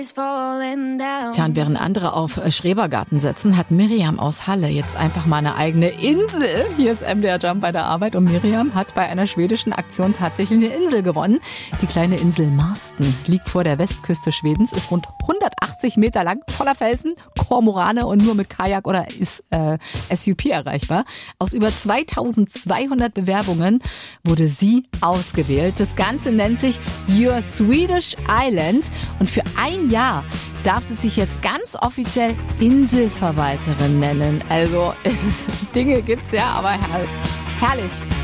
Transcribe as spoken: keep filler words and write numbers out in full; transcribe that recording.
Tja, und während andere auf Schrebergarten setzen, hat Miriam aus Halle jetzt einfach mal eine eigene Insel. Hier ist M D R Jump bei der Arbeit und Miriam hat bei einer schwedischen Aktion tatsächlich eine Insel gewonnen. Die kleine Insel Marsten liegt vor der Westküste Schwedens, ist rund hundertachtzig Meter lang, voller Felsen, Kormorane und nur mit Kajak oder ist, äh, S U P erreichbar. Aus über zweitausendzweihundert Bewerbungen wurde sie ausgewählt. Das Ganze nennt sich Your Swedish Island und für ein Jahr darf sie sich jetzt ganz offiziell Inselverwalterin nennen. Also es ist, Dinge gibt's ja, aber her- herrlich.